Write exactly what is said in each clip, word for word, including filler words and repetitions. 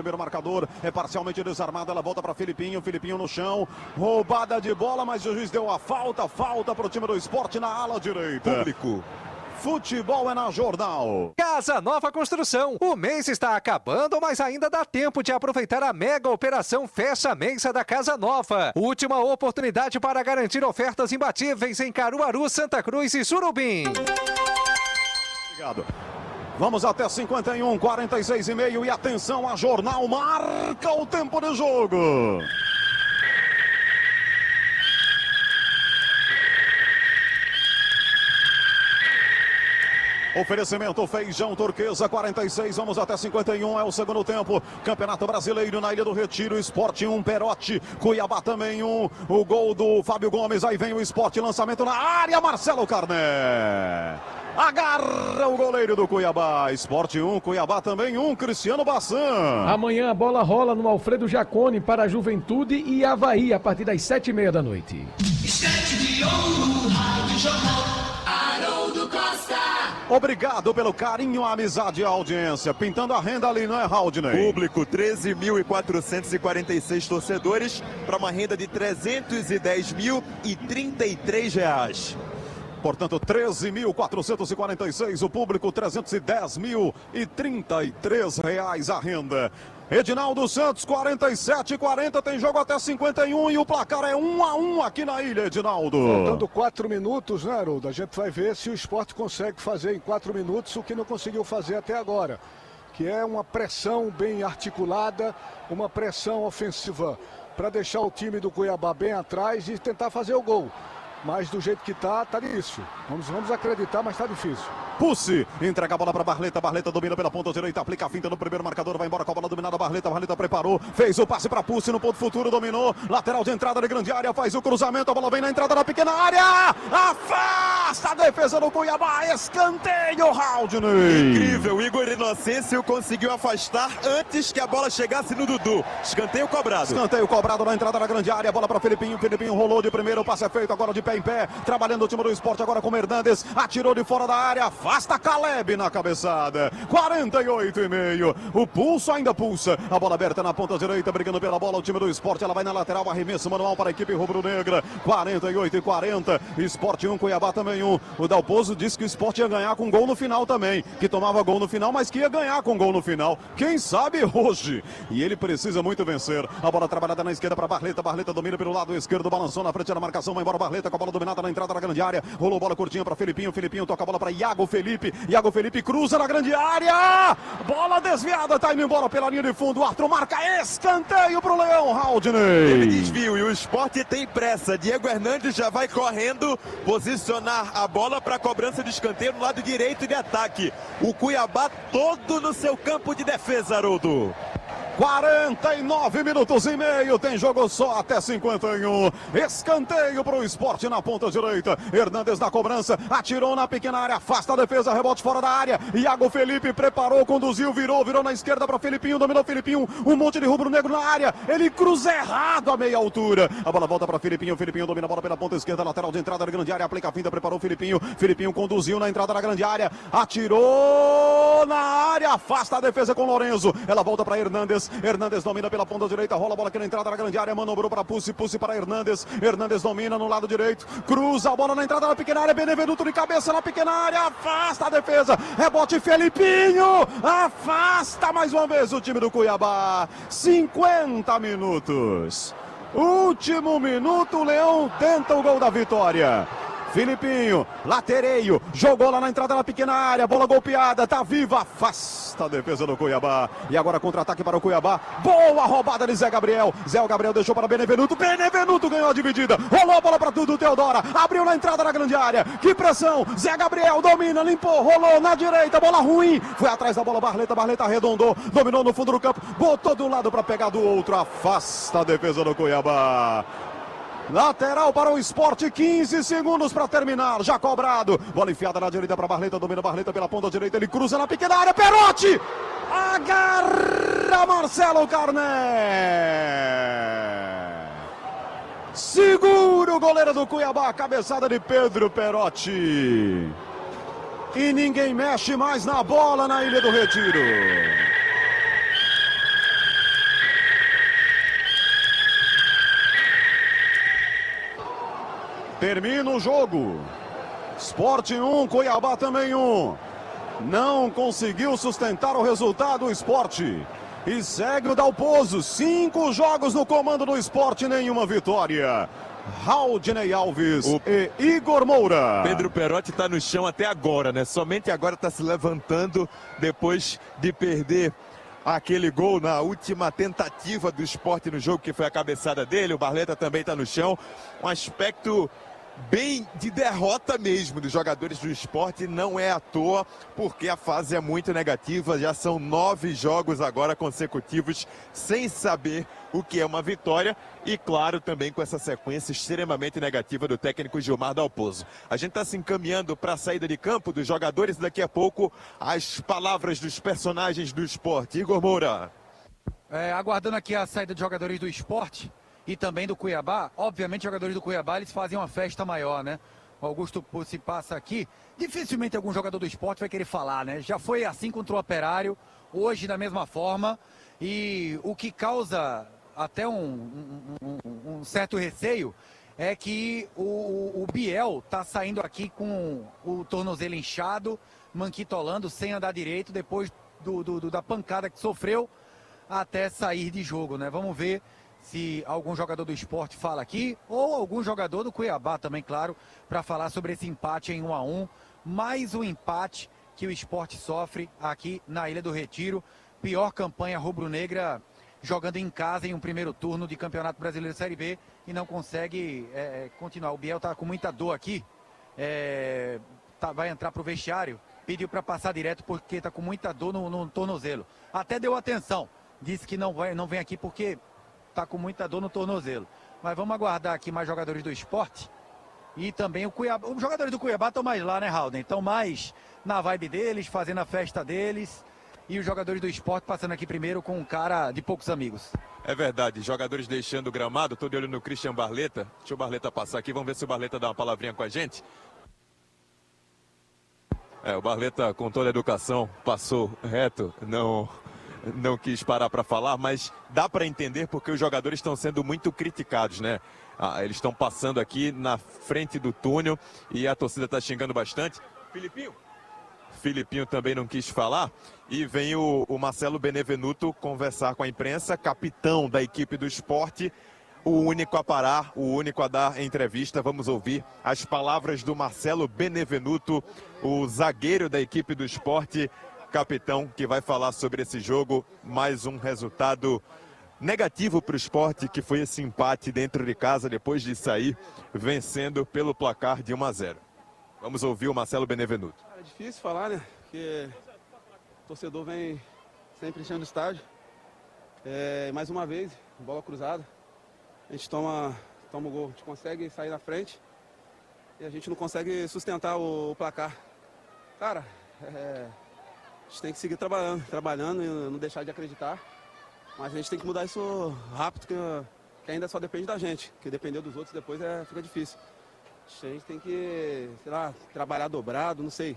primeiro marcador, é parcialmente desarmada, ela volta para Filipinho, Filipinho no chão, roubada de bola, mas o juiz deu a falta, falta para o time do Sport na ala direita. Público. Futebol é na Jornal. Casa Nova Construção. O mês está acabando, mas ainda dá tempo de aproveitar a mega operação Fecha Mês da Casa Nova. Última oportunidade para garantir ofertas imbatíveis em Caruaru, Santa Cruz e Surubim. Obrigado. Vamos até cinquenta e um, quarenta e seis e meio e atenção, a Jornal marca o tempo de jogo. Oferecimento Feijão Turquesa, quarenta e seis, vamos até cinquenta e um, é o segundo tempo. Campeonato Brasileiro na Ilha do Retiro, Sport um, Perotti, Cuiabá também um. O gol do Fábio Gomes, aí vem o Sport, lançamento na área, Marcelo Carné. Agarra o goleiro do Cuiabá. Sport um, Cuiabá também um, Cristiano Bassan. Amanhã a bola rola no Alfredo Jaconi para a Juventude e Avaí a partir das sete e meia da noite. Esquete de ouro, Rádio Jornal, Haroldo Costa. Obrigado pelo carinho, a amizade e a audiência. Pintando a renda ali, não é, Haldney? Público, treze mil quatrocentos e quarenta e seis torcedores para uma renda de trezentos e dez mil e trinta e três reais. Portanto, treze mil quatrocentos e quarenta e seis, o público, trezentos e dez mil e trinta e três reais a renda. Edinaldo Santos, quarenta e sete e quarenta, tem jogo até cinquenta e um e o placar é um a um aqui na ilha, Edinaldo. Faltando quatro minutos, né, Haroldo? A gente vai ver se o Sport consegue fazer em quatro minutos o que não conseguiu fazer até agora, que é uma pressão bem articulada, uma pressão ofensiva para deixar o time do Cuiabá bem atrás e tentar fazer o gol. Mas do jeito que tá, tá difícil. Vamos, vamos acreditar, mas tá difícil. Pussi, entrega a bola para Barleta, Barleta domina pela ponta direita, aplica a finta no primeiro marcador, vai embora com a bola dominada, Barleta, Barleta preparou, fez o passe para Pussi no ponto futuro, dominou, lateral de entrada de grande área, faz o cruzamento, a bola vem na entrada da pequena área, afasta a defesa do Cuiabá, escanteio, Haldney. Incrível, Igor Inocêncio conseguiu afastar antes que a bola chegasse no Dudu. Escanteio cobrado. Escanteio cobrado na entrada da grande área, bola para Felipinho, Felipinho rolou de primeiro, o passe é feito agora de pé em pé, trabalhando o time do Sport agora com Hernandes, atirou de fora da área, afasta Caleb na cabeçada, quarenta e oito e meio, o pulso ainda pulsa, a bola aberta na ponta direita, brigando pela bola, o time do Sport, ela vai na lateral, arremesso manual para a equipe rubro-negra, quarenta e oito e quarenta, Sport um, Cuiabá também um, o Dalpozo disse que o Sport ia ganhar com gol no final também, que tomava gol no final, mas que ia ganhar com gol no final, quem sabe hoje, e ele precisa muito vencer, a bola trabalhada na esquerda para Barleta, Barleta domina pelo lado esquerdo, balançou na frente da marcação, vai embora Barleta com a bola dominada na entrada da grande área, rolou bola curtinha para Felipinho, Felipinho toca a bola para Iago Felipe, Iago Felipe cruza na grande área, bola desviada, tá indo embora pela linha de fundo, o Arthur marca escanteio pro Leão, Haldney. Ele desviou e o Sport tem pressa, Diego Hernandes já vai correndo, posicionar a bola para cobrança de escanteio no lado direito de ataque, o Cuiabá todo no seu campo de defesa, Haroldo. quarenta e nove minutos e meio, tem jogo só até cinquenta e um, escanteio para o Sport na ponta direita, Hernandes na cobrança, atirou na pequena área, afasta a defesa, rebote fora da área, Iago Felipe preparou, conduziu, virou, virou na esquerda para Felipinho, dominou Felipinho, um monte de rubro-negro na área, ele cruza errado a meia altura, a bola volta para Felipinho, Felipinho domina a bola pela ponta esquerda, lateral de entrada da grande área, aplica a finta, preparou Felipinho, Felipinho conduziu na entrada da grande área, atirou na área, afasta a defesa com Lorenzo, ela volta para Hernandes, Hernandes domina pela ponta direita, rola a bola aqui na entrada da grande área, manobrou para Pussi, Pussi para Hernandes, Hernandes domina no lado direito, cruza a bola na entrada da pequena área, Benevenuto de cabeça na pequena área, afasta a defesa, rebote Felipinho, afasta mais uma vez o time do Cuiabá, cinquenta minutos, último minuto, o Leão tenta o gol da vitória. Filipinho, latereio, jogou lá na entrada da pequena área, bola golpeada, tá viva, afasta a defesa do Cuiabá. E agora contra-ataque para o Cuiabá, boa roubada de Zé Gabriel, Zé Gabriel deixou para Benevenuto, Benevenuto ganhou a dividida, rolou a bola para tudo, Teodora, abriu na entrada da grande área, que pressão, Zé Gabriel domina, limpou, rolou na direita, bola ruim, foi atrás da bola Barleta, Barleta arredondou, dominou no fundo do campo, botou de um lado para pegar do outro, afasta a defesa do Cuiabá. Lateral para o Sport, quinze segundos para terminar, já cobrado, bola enfiada na direita para Barleta, domina Barleta pela ponta direita, ele cruza na pequena área, Perotti, agarra Marcelo Carné, segura o goleiro do Cuiabá, cabeçada de Pedro Perotti, e ninguém mexe mais na bola na Ilha do Retiro. Termina o jogo. Sport um, Cuiabá também um. Não conseguiu sustentar o resultado o Sport. E segue o Dalpozo. Cinco jogos no comando do Sport, nenhuma vitória. Raudinei Alves o... e Igor Moura. Pedro Perotti está no chão até agora, né? Somente agora está se levantando depois de perder aquele gol na última tentativa do Sport no jogo, que foi a cabeçada dele. O Barleta também está no chão. Um aspecto bem de derrota mesmo dos jogadores do Sport, não é à toa, porque a fase é muito negativa. Já são nove jogos agora consecutivos sem saber o que é uma vitória, e claro, também com essa sequência extremamente negativa do técnico Gilmar Dalpozo. A gente está se encaminhando para a saída de campo dos jogadores, daqui a pouco as palavras dos personagens do Sport. Igor Moura. É, aguardando aqui a saída de jogadores do Sport e também do Cuiabá. Obviamente, os jogadores do Cuiabá, eles fazem uma festa maior, né? O Augusto se passa aqui, dificilmente algum jogador do Sport vai querer falar, né? Já foi assim contra o Operário, hoje da mesma forma, e o que causa até um, um, um, um certo receio é que o, o Biel tá saindo aqui com o tornozelo inchado, manquitolando, sem andar direito, depois do, do, do, da pancada que sofreu até sair de jogo, né? Vamos ver se algum jogador do Sport fala aqui, ou algum jogador do Cuiabá também, claro, para falar sobre esse empate em um a um. Mais um empate que o Sport sofre aqui na Ilha do Retiro. Pior campanha rubro-negra jogando em casa em um primeiro turno de Campeonato Brasileiro Série B e não consegue é, continuar. O Biel tá com muita dor aqui, é, tá, vai entrar pro vestiário, pediu para passar direto porque tá com muita dor no, no tornozelo. Até deu atenção, disse que não, vai, não vem aqui porque tá com muita dor no tornozelo. Mas vamos aguardar aqui mais jogadores do Sport e também o Cuiabá. Os jogadores do Cuiabá estão mais lá, né, Raulden? Estão mais na vibe deles, fazendo a festa deles. E os jogadores do Sport passando aqui primeiro com um cara de poucos amigos. É verdade, jogadores deixando o gramado. Tô de olho no Christian Barleta. Deixa o Barleta passar aqui, vamos ver se o Barleta dá uma palavrinha com a gente. É, o Barleta, com toda a educação, passou reto, não, não quis parar para falar, mas dá para entender porque os jogadores estão sendo muito criticados, né? Ah, eles estão passando aqui na frente do túnel e a torcida está xingando bastante. Filipinho? Filipinho também não quis falar, e vem o, o Marcelo Benevenuto conversar com a imprensa, capitão da equipe do Sport, o único a parar, o único a dar entrevista. Vamos ouvir as palavras do Marcelo Benevenuto, o zagueiro da equipe do Sport, capitão, que vai falar sobre esse jogo. Mais um resultado negativo para o Sport, que foi esse empate dentro de casa depois de sair vencendo pelo placar de um a zero. Vamos ouvir o Marcelo Benevenuto. É difícil falar, né? Porque o torcedor vem sempre enchendo o estádio. É, mais uma vez, bola cruzada. A gente toma, toma o gol, a gente consegue sair na frente e a gente não consegue sustentar o, o placar. Cara, é, a gente tem que seguir trabalhando, trabalhando e não deixar de acreditar. Mas a gente tem que mudar isso rápido, que, que ainda só depende da gente. Que depender dos outros depois é, fica difícil. A gente tem que, sei lá, trabalhar dobrado, não sei.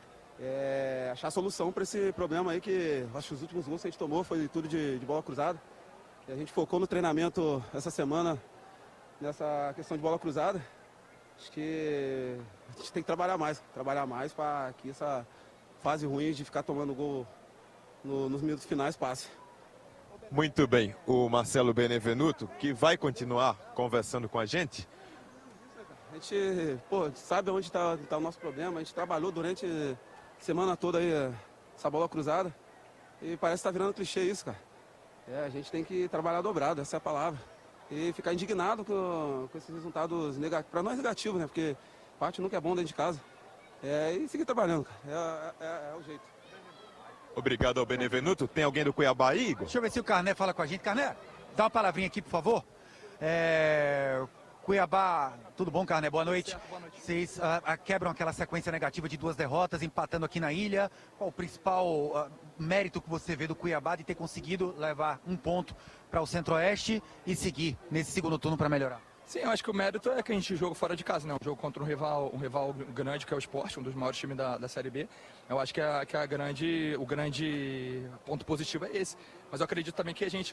É, achar solução para esse problema aí, que acho que os últimos gols que a gente tomou foi tudo de, de bola cruzada. E a gente focou no treinamento essa semana nessa questão de bola cruzada. Acho que a gente tem que trabalhar mais, trabalhar mais para que essa fase ruim de ficar tomando gol no, nos minutos finais passe. Muito bem, o Marcelo Benevenuto, que vai continuar conversando com a gente. A gente, pô, sabe onde está tá o nosso problema. A gente trabalhou durante a semana toda aí essa bola cruzada e parece que está virando clichê isso, cara. É, a gente tem que trabalhar dobrado, essa é a palavra. E ficar indignado com, com esses resultados negativos, para nós negativos, né? Porque parte nunca é bom dentro de casa. É, e seguir trabalhando, cara. É, é, é o jeito. Obrigado ao Benevenuto. Tem alguém do Cuiabá aí, Igor? Deixa eu ver se o Carné fala com a gente. Carné, dá uma palavrinha aqui, por favor. É... Cuiabá, tudo bom, Carné? Boa noite. Boa noite. Vocês uh, quebram aquela sequência negativa de duas derrotas, empatando aqui na ilha. Qual o principal uh, mérito que você vê do Cuiabá de ter conseguido levar um ponto para o Centro-Oeste e seguir nesse segundo turno para melhorar? Sim, eu acho que o mérito é que a gente joga fora de casa, né? Um jogo contra um rival, um rival grande que é o Sport, um dos maiores times da, da Série B. Eu acho que, a, que a grande, o grande ponto positivo é esse. Mas eu acredito também que a gente